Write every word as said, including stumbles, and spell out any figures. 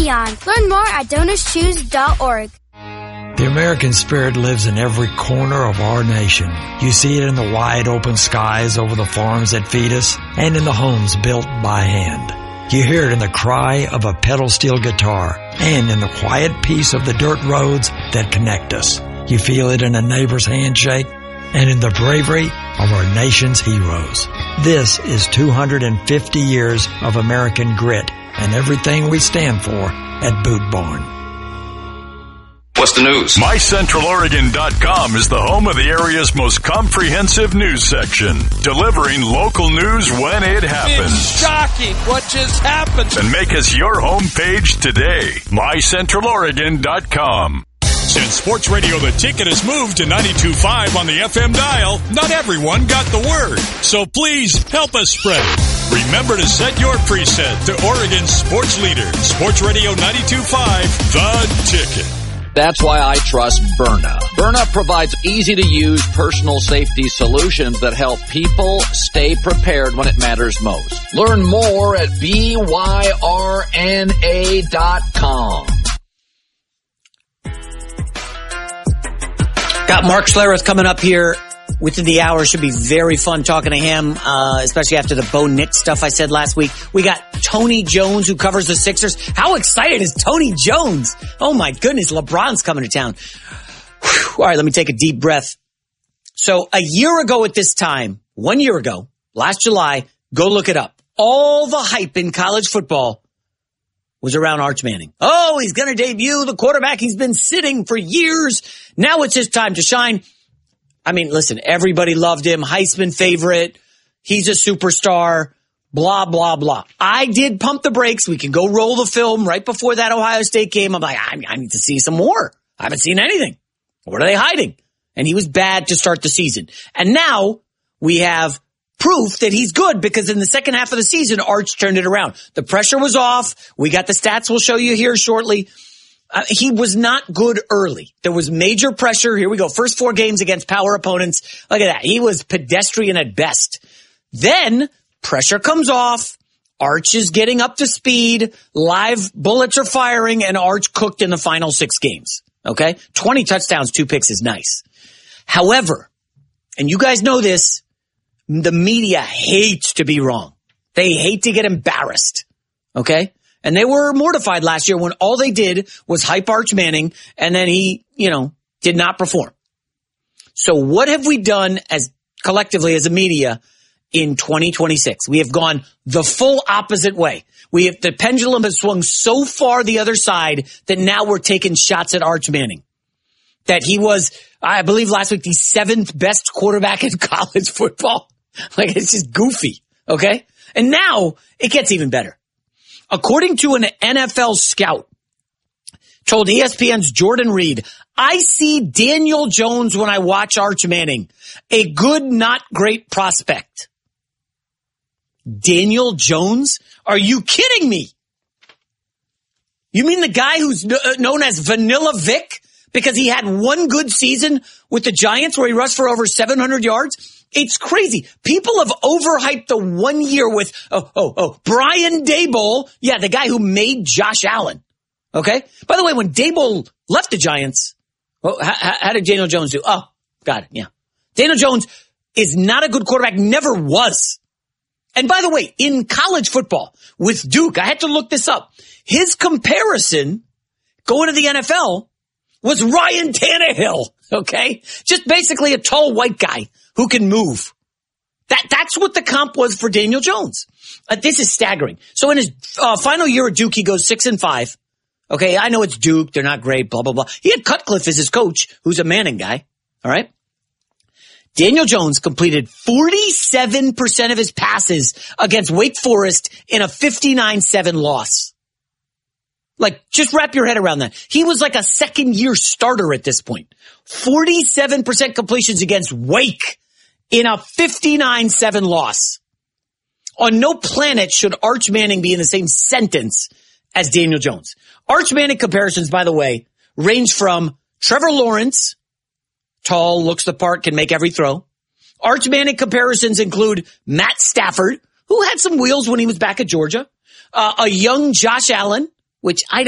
beyond. Learn more at donors choose dot org. The American spirit lives in every corner of our nation. You see it in the wide open skies over the farms that feed us and in the homes built by hand. You hear it in the cry of a pedal steel guitar and in the quiet peace of the dirt roads that connect us. You feel it in a neighbor's handshake and in the bravery of our nation's heroes. This is two hundred fifty years of American grit and everything we stand for at Boot Barn. What's the news? My Central Oregon dot com is the home of the area's most comprehensive news section, delivering local news when it happens. It's shocking what just happened. And make us your homepage today. My Central Oregon dot com. Since Sports Radio The Ticket has moved to ninety-two point five on the F M dial, not everyone got the word. So please help us spread it. Remember to set your preset to Oregon's sports leader, Sports Radio ninety-two point five, The Ticket. That's why I trust Byrna. Byrna provides easy-to-use personal safety solutions that help people stay prepared when it matters most. Learn more at B Y R N A dot com. Got Mark Schlereth coming up here within the hour. Should be very fun talking to him, uh, especially after the Bo Nix stuff I said last week. We got Tony Jones, who covers the Sixers. How excited is Tony Jones? Oh my goodness, LeBron's coming to town. Whew. All right, let me take a deep breath. So a year ago at this time, one year ago, last July, go look it up. All the hype in college football was around Arch Manning. Oh, he's going to debut the quarterback he's been sitting for years. Now it's his time to shine. I mean, listen, everybody loved him. Heisman favorite. He's a superstar. Blah, blah, blah. I did pump the brakes. We can go roll the film right before that Ohio State game. I'm like, I, I need to see some more. I haven't seen anything. What are they hiding? And he was bad to start the season. And now we have proof that he's good because in the second half of the season, Arch turned it around. The pressure was off. We got the stats we'll show you here shortly. Uh, he was not good early. There was major pressure. Here we go. First four games against power opponents. Look at that. He was pedestrian at best. Then pressure comes off. Arch is getting up to speed. Live bullets are firing and Arch cooked in the final six games. Okay. twenty touchdowns, two picks is nice. However, and you guys know this, the media hates to be wrong. They hate to get embarrassed. Okay. And they were mortified last year when all they did was hype Arch Manning and then he, you know, did not perform. So what have we done as collectively as a media in twenty twenty-six? We have gone the full opposite way. We have, the pendulum has swung so far the other side that now we're taking shots at Arch Manning. That he was, I believe last week, the seventh best quarterback in college football. Like, it's just goofy. Okay. And now it gets even better. According to an N F L scout, told E S P N's Jordan Reed, I see Daniel Jones when I watch Arch Manning, a good, not great prospect. Daniel Jones? Are you kidding me? You mean the guy who's known as Vanilla Vic because he had one good season with the Giants where he rushed for over seven hundred yards? It's crazy. People have overhyped the one year with, oh, oh, oh, Brian Daboll. Yeah, the guy who made Josh Allen. Okay? By the way, when Daboll left the Giants, well, how, how did Daniel Jones do? Oh, got it, yeah. Daniel Jones is not a good quarterback, never was. And by the way, in college football with Duke, I had to look this up. His comparison going to the N F L was Ryan Tannehill, okay? Just basically a tall white guy who can move. That That's what the comp was for Daniel Jones. Uh, this is staggering. So in his uh, final year at Duke, he goes six and five. Okay, I know it's Duke. They're not great, blah, blah, blah. He had Cutcliffe as his coach, who's a Manning guy, all right? Daniel Jones completed forty-seven percent of his passes against Wake Forest in a fifty-nine seven loss. Like, just wrap your head around that. He was like a second-year starter at this point. forty-seven percent completions against Wake in a fifty-nine seven loss. On no planet should Arch Manning be in the same sentence as Daniel Jones. Arch Manning comparisons, by the way, range from Trevor Lawrence, tall, looks the part, can make every throw. Arch Manning comparisons include Matt Stafford, who had some wheels when he was back at Georgia, uh, a young Josh Allen, which I